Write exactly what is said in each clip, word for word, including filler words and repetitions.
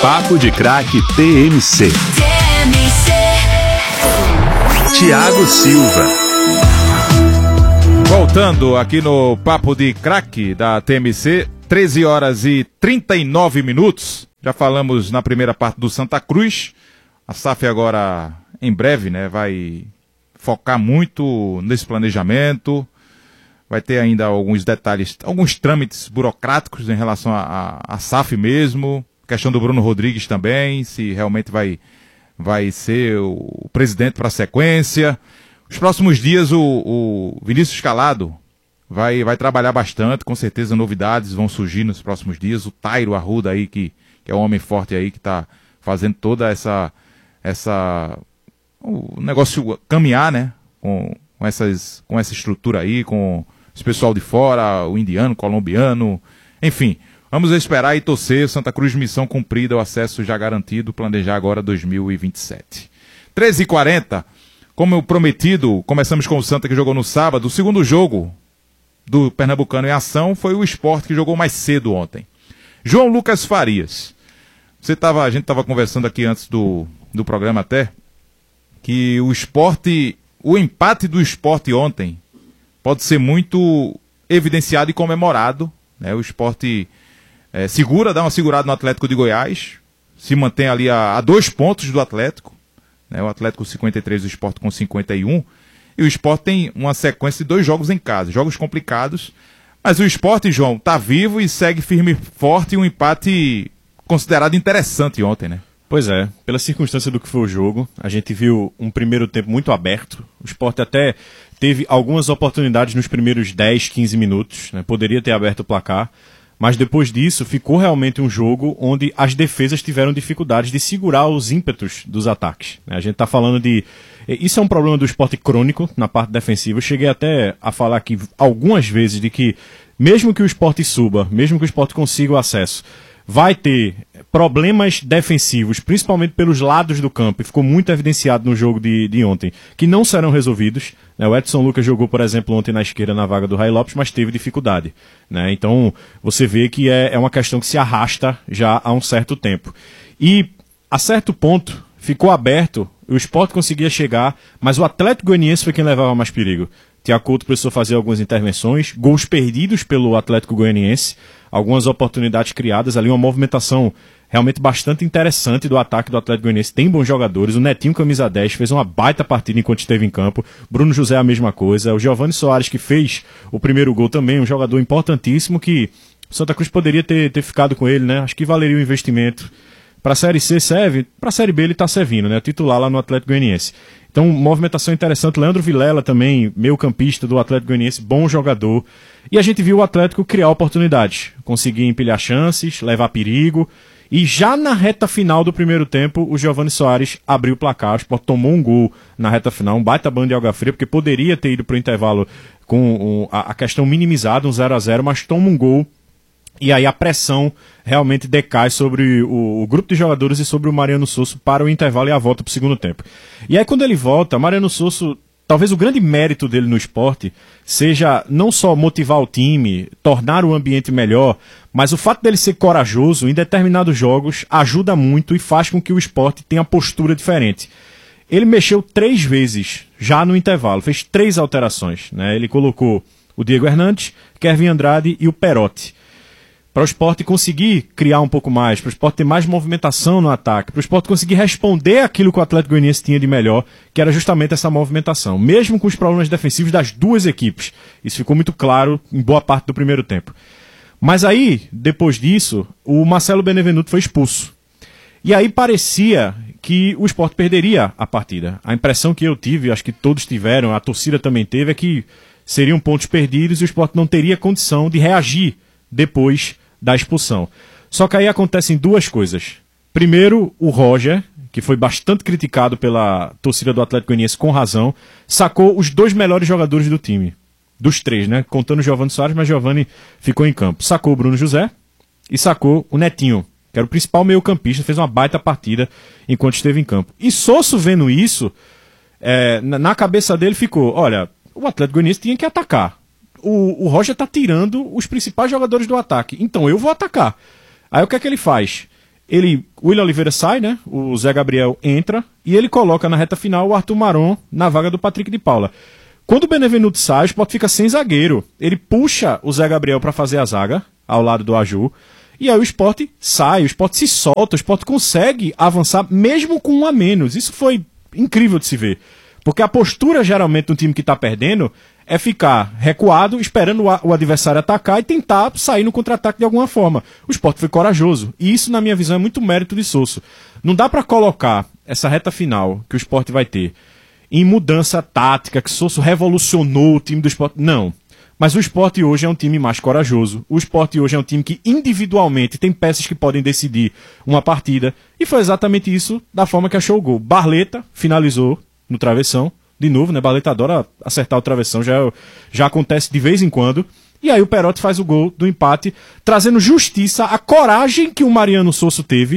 Papo de Craque T M C. Thiago Silva. Voltando aqui no Papo de Craque da T M C, treze horas e trinta e nove minutos. Já falamos na primeira parte do Santa Cruz. A S A F agora, em breve, né, vai focar muito nesse planejamento. Vai ter ainda alguns detalhes, alguns trâmites burocráticos em relação à S A F mesmo. Questão do Bruno Rodrigues também, se realmente vai, vai ser o presidente para a sequência. Os próximos dias o, o Vinícius Calado vai, vai trabalhar bastante, com certeza novidades vão surgir nos próximos dias. O Tairo Arruda aí, que, que é um homem forte aí, que está fazendo toda essa, essa... o negócio caminhar, né, com, com, essas, com essa estrutura aí, com esse pessoal de fora, o indiano, o colombiano, enfim... Vamos esperar e torcer. Santa Cruz, missão cumprida, o acesso já garantido, planejar agora dois mil e vinte e sete. treze e quarenta, como prometido, começamos com o Santa que jogou no sábado. O segundo jogo do Pernambucano em ação foi o Sport, que jogou mais cedo ontem. João Lucas Farias. Você tava, a gente estava conversando aqui antes do, do programa até, que o Sport, o empate do Sport ontem pode ser muito evidenciado e comemorado, né? O Sport... É, segura, dá uma segurada no Atlético de Goiás, se mantém ali a, a dois pontos do Atlético, né, o Atlético com cinquenta e três, o Sport com cinquenta e um, e o Sport tem uma sequência de dois jogos em casa, jogos complicados, mas o Sport, João, tá vivo e segue firme e forte, um empate considerado interessante ontem, né? Pois é, pela circunstância do que foi o jogo, a gente viu um primeiro tempo muito aberto, o Sport até teve algumas oportunidades nos primeiros dez, quinze minutos, né, poderia ter aberto o placar, mas depois disso ficou realmente um jogo onde as defesas tiveram dificuldades de segurar os ímpetos dos ataques. A gente está falando de... Isso é um problema do Sport crônico na parte defensiva. Eu cheguei até a falar aqui algumas vezes de que mesmo que o Sport suba, mesmo que o Sport consiga o acesso, vai ter problemas defensivos, principalmente pelos lados do campo, e ficou muito evidenciado no jogo de, de ontem, que não serão resolvidos. Né? O Edson Lucas jogou, por exemplo, ontem na esquerda na vaga do Ray Lopes, mas teve dificuldade. Né? Então, você vê que é, é uma questão que se arrasta já há um certo tempo. E, a certo ponto, ficou aberto, o Sport conseguia chegar, mas o Atlético Goianiense foi quem levava mais perigo. Thiago Couto precisou fazer algumas intervenções, gols perdidos pelo Atlético Goianiense, algumas oportunidades criadas ali, uma movimentação realmente bastante interessante do ataque do Atlético Goianiense. Tem bons jogadores, o Netinho camisa dez fez uma baita partida enquanto esteve em campo, Bruno José a mesma coisa, o Giovani Soares que fez o primeiro gol também, um jogador importantíssimo que o Santa Cruz poderia ter, ter ficado com ele, né? Acho que valeria o investimento. Para a Série C serve, para a Série B ele está servindo, né? Titular lá no Atlético Goianiense. Então, movimentação interessante. Leandro Vilela também, meio campista do Atlético Goianiense, bom jogador. E a gente viu o Atlético criar oportunidades, conseguir empilhar chances, levar perigo. E já na reta final do primeiro tempo, o Giovani Soares abriu o placar. O Sport tomou um gol na reta final, um baita banho de água fria, porque poderia ter ido para o intervalo com um, a, a questão minimizada, um zero a zero, mas toma um gol. E aí a pressão realmente decai sobre o, o grupo de jogadores e sobre o Mariano Sosso para o intervalo e a volta para o segundo tempo. E aí quando ele volta, Mariano Sosso, talvez o grande mérito dele no esporte seja não só motivar o time, tornar o ambiente melhor, mas o fato dele ser corajoso em determinados jogos ajuda muito e faz com que o esporte tenha postura diferente. Ele mexeu três vezes já no intervalo, fez três alterações. Né? Ele colocou o Diego Hernandes, Kevin Andrade e o Perotti. Para o Sport conseguir criar um pouco mais, para o Sport ter mais movimentação no ataque, para o Sport conseguir responder aquilo que o Atlético Goianiense tinha de melhor, que era justamente essa movimentação, mesmo com os problemas defensivos das duas equipes. Isso ficou muito claro em boa parte do primeiro tempo. Mas aí, depois disso, o Marcelo Benevenuto foi expulso. E aí parecia que o Sport perderia a partida. A impressão que eu tive, acho que todos tiveram, a torcida também teve, é que seriam pontos perdidos e o Sport não teria condição de reagir depois da expulsão. Só que aí acontecem duas coisas. Primeiro, o Roger, que foi bastante criticado pela torcida do Atlético Goianiense com razão, sacou os dois melhores jogadores do time. Dos três, né? Contando o Giovani Soares, mas Giovani ficou em campo. Sacou o Bruno José e sacou o Netinho, que era o principal meio-campista, fez uma baita partida enquanto esteve em campo. E Sosso vendo isso, é, na cabeça dele ficou, olha, o Atlético Goianiense tinha que atacar. O, o Roger tá tirando os principais jogadores do ataque. Então eu vou atacar. Aí o que é que ele faz? Ele, o William Oliveira sai, né? O Zé Gabriel entra e ele coloca na reta final o Arthur Maron na vaga do Patrick de Paula. Quando o Benevenuto sai, o Sport fica sem zagueiro. Ele puxa o Zé Gabriel para fazer a zaga ao lado do Aju. E aí o Sport sai, o Sport se solta, o Sport consegue avançar mesmo com um a menos. Isso foi incrível de se ver. Porque a postura geralmente do time que está perdendo é ficar recuado, esperando o adversário atacar e tentar sair no contra-ataque de alguma forma. O Sport foi corajoso. E isso, na minha visão, é muito mérito de Sosso. Não dá para colocar essa reta final que o Sport vai ter em mudança tática, que Sosso revolucionou o time do Sport. Não. Mas o Sport hoje é um time mais corajoso. O Sport hoje é um time que individualmente tem peças que podem decidir uma partida. E foi exatamente isso da forma que achou o gol. Barleta finalizou no travessão. De novo, né? Barleta adora acertar o travessão, já, já acontece de vez em quando. E aí o Perotti faz o gol do empate, trazendo justiça, a coragem que o Mariano Sosso teve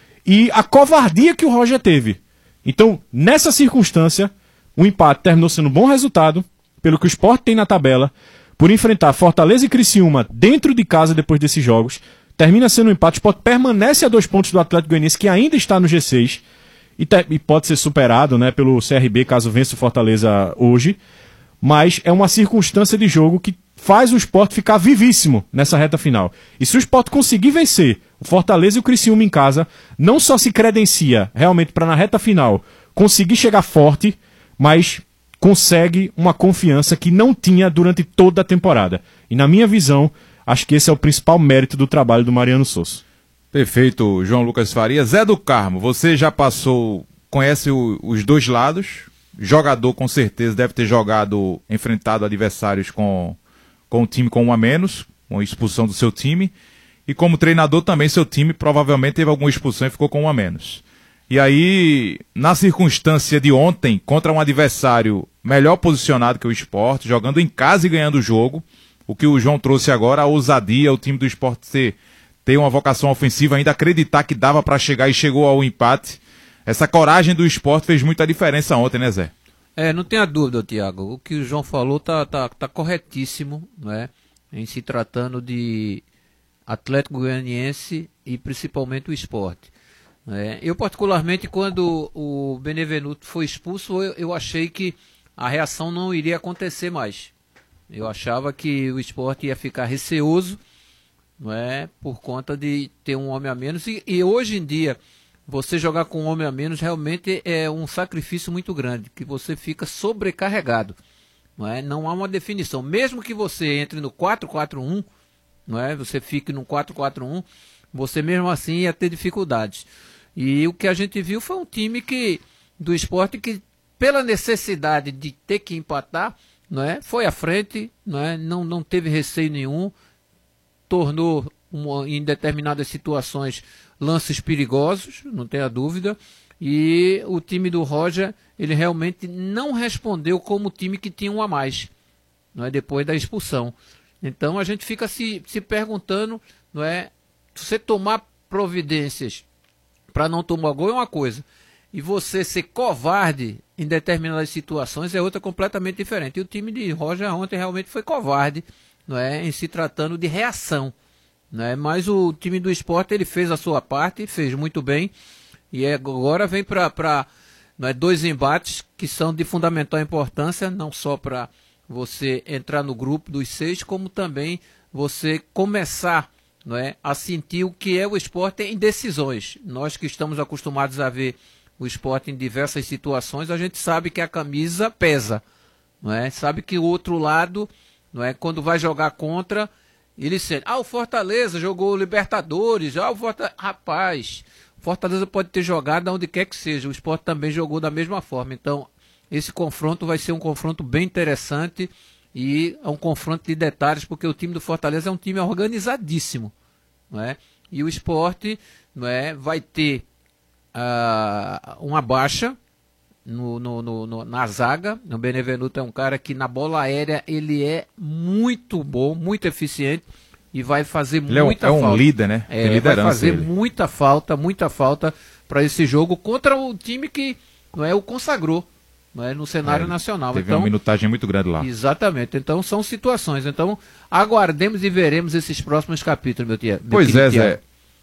e a covardia que o Roger teve. Então, nessa circunstância, o empate terminou sendo um bom resultado, pelo que o Sport tem na tabela, por enfrentar Fortaleza e Criciúma dentro de casa depois desses jogos. Termina sendo um empate, o Sport permanece a dois pontos do Atlético Goianiense, que ainda está no G seis. E, te, e pode ser superado, né, pelo C R B caso vença o Fortaleza hoje, mas é uma circunstância de jogo que faz o Sport ficar vivíssimo nessa reta final. E se o Sport conseguir vencer o Fortaleza e o Criciúma em casa, não só se credencia realmente para na reta final conseguir chegar forte, mas consegue uma confiança que não tinha durante toda a temporada. E na minha visão, acho que esse é o principal mérito do trabalho do Mariano Sosso. Perfeito, João Lucas Faria. Zé do Carmo, você já passou, conhece o, os dois lados, jogador com certeza deve ter jogado, enfrentado adversários com, com um time com um a menos, com a expulsão do seu time, e como treinador também seu time provavelmente teve alguma expulsão e ficou com um a menos. E aí, na circunstância de ontem, contra um adversário melhor posicionado que o Sport, jogando em casa e ganhando o jogo, o que o João trouxe agora, a ousadia, o time do Sport ser... ter uma vocação ofensiva, ainda acreditar que dava para chegar e chegou ao empate. Essa coragem do Sport fez muita diferença ontem, né, Zé? É, não tenha dúvida, Tiago. O que o João falou tá, tá, tá corretíssimo, né? Em se tratando de Atlético Goianiense e principalmente o Sport. É, eu, particularmente, quando o Benevenuto foi expulso, eu, eu achei que a reação não iria acontecer mais. Eu achava que o Sport ia ficar receoso, não é, por conta de ter um homem a menos, e, e hoje em dia você jogar com um homem a menos realmente é um sacrifício muito grande, que você fica sobrecarregado, não é? Não há uma definição, mesmo que você entre no quatro quatro um, não é? Você fique no quatro quatro um, você mesmo assim ia ter dificuldades. E o que a gente viu foi um time que do Sport que, pela necessidade de ter que empatar, não é, foi à frente, não é, não, não teve receio nenhum, tornou uma, em determinadas situações lances perigosos, não tenha dúvida, e o time do Roger, ele realmente não respondeu como o time que tinha um a mais, não é, depois da expulsão. Então a gente fica se, se perguntando, não é, você tomar providências para não tomar gol é uma coisa, e você ser covarde em determinadas situações é outra completamente diferente. E o time de Roger ontem realmente foi covarde, não é, em se tratando de reação, não é? Mas o time do Sport, ele fez a sua parte, fez muito bem, e agora vem para é, dois embates que são de fundamental importância, não só para você entrar no grupo dos seis, como também você começar, não é, a sentir o que é o Sport em decisões. Nós que estamos acostumados a ver o Sport em diversas situações, a gente sabe que a camisa pesa, não é? Sabe que o outro lado, não é, quando vai jogar contra, ele sente, ah, o Fortaleza jogou Libertadores, ah, o Fortaleza, rapaz, o Fortaleza pode ter jogado onde quer que seja, o Sport também jogou da mesma forma. Então esse confronto vai ser um confronto bem interessante, e é um confronto de detalhes, porque o time do Fortaleza é um time organizadíssimo, não é? E o Sport, não é, vai ter uh, uma baixa no, no, no, no, na zaga. O Benevenuto é um cara que na bola aérea ele é muito bom, muito eficiente, e vai fazer ele muita é um, falta. É um líder, né? É, ele vai fazer ele. muita falta, muita falta para esse jogo contra o time que, não é, o consagrou, não é, no cenário é, nacional. Teve então, uma minutagem muito grande lá. Exatamente. Então são situações. Então aguardemos e veremos esses próximos capítulos, meu tia. Pois é, Zé.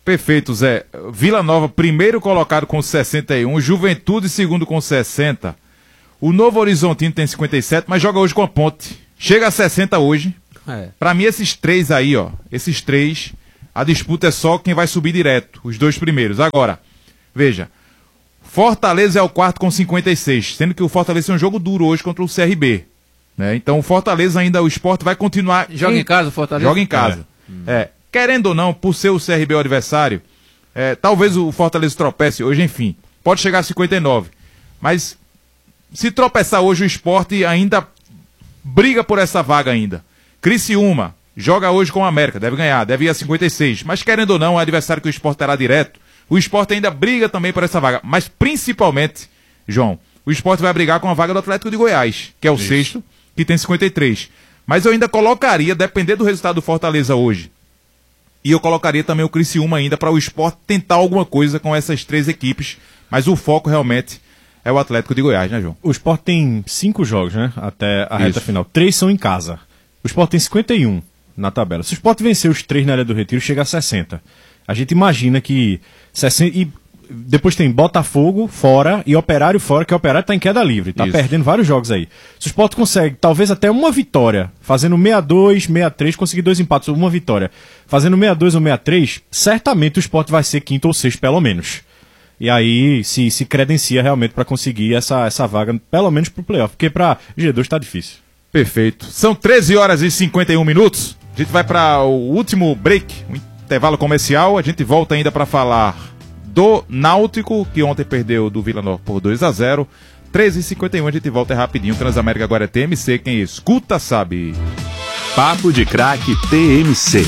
Perfeito, Zé. Vila Nova, primeiro colocado com sessenta e um, Juventude, segundo com sessenta. O Novo Horizontino tem cinquenta e sete, mas joga hoje com a Ponte. Chega a sessenta hoje. É. Pra mim, esses três aí, ó, esses três, a disputa é só quem vai subir direto, os dois primeiros. Agora, veja, Fortaleza é o quarto com cinquenta e seis, sendo que o Fortaleza tem um jogo duro hoje contra o C R B. Né? Então o Fortaleza ainda, o Sport vai continuar... Joga em, em casa o Fortaleza? Joga em casa. É. É. Querendo ou não, por ser o C R B o adversário, é, talvez o Fortaleza tropece hoje, enfim, pode chegar a cinquenta e nove. Mas se tropeçar hoje, o Sport ainda briga por essa vaga ainda. Criciúma joga hoje com o América, deve ganhar, deve ir a cinquenta e seis. Mas querendo ou não, é o adversário que o Sport terá direto. O Sport ainda briga também por essa vaga. Mas principalmente, João, o Sport vai brigar com a vaga do Atlético de Goiás, que é o Isso. sexto, que tem cinquenta e três. Mas eu ainda colocaria, dependendo do resultado do Fortaleza hoje, e eu colocaria também o Criciúma ainda para o Sport tentar alguma coisa com essas três equipes. Mas o foco realmente é o Atlético de Goiás, né, João? O Sport tem cinco jogos, né? Até a Isso. reta final. Três são em casa. O Sport tem cinquenta e um na tabela. Se o Sport vencer os três na Ilha do Retiro, chega a sessenta. A gente imagina que... sessenta E depois tem Botafogo fora e Operário fora, que o Operário está em queda livre. Está perdendo vários jogos aí. Se o Sport consegue, talvez até uma vitória, fazendo sessenta e dois, sessenta e três, conseguir dois empates ou uma vitória, fazendo sessenta e dois ou sessenta e três, certamente o Sport vai ser quinto ou sexto, pelo menos. E aí se, se credencia realmente para conseguir essa, essa vaga, pelo menos para o playoff, porque para G dois está difícil. Perfeito. São treze horas e cinquenta e um minutos. A gente vai para o último break, um intervalo comercial. A gente volta ainda para falar do Náutico, que ontem perdeu do Vila Nova por dois a zero. treze e cinquenta e um, a gente volta rapidinho. Transamérica agora é T M C, quem escuta sabe. Papo de Craque T M C.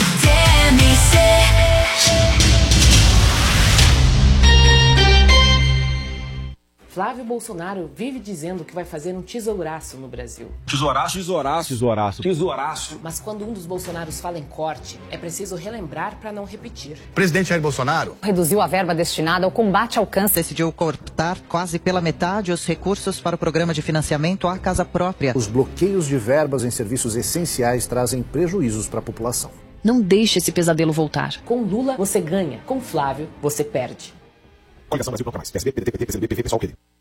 Flávio Bolsonaro vive dizendo que vai fazer um tesouraço no Brasil. Tesouraço? Tesouraço. Tesouraço. Tesouraço. Mas quando um dos Bolsonaros fala em corte, é preciso relembrar para não repetir. Presidente Jair Bolsonaro reduziu a verba destinada ao combate ao câncer. Decidiu cortar quase pela metade os recursos para o programa de financiamento à casa própria. Os bloqueios de verbas em serviços essenciais trazem prejuízos para a população. Não deixe esse pesadelo voltar. Com Lula, você ganha. Com Flávio, você perde. Coligação Brasil Procura Mais. P S B, P D T, P T, P C B, P V, Pessoal, P D.